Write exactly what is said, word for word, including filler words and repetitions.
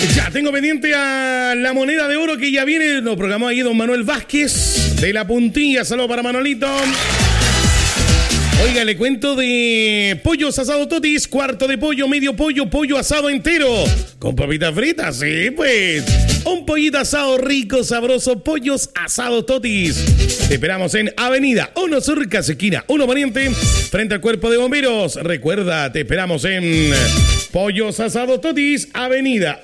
Ya, tengo pendiente a la moneda de oro que ya viene. Nos programó ahí don Manuel Vázquez de La Puntilla. Saludos para Manolito. Oiga, le cuento de pollos asados Totis, cuarto de pollo, medio pollo, pollo asado entero, con papitas fritas, sí, pues. Un pollito asado rico, sabroso, pollos asados Totis. Te esperamos en Avenida uno Surcas, esquina uno Poniente, frente al Cuerpo de Bomberos. Recuerda, te esperamos en Pollos Asados Totis, Avenida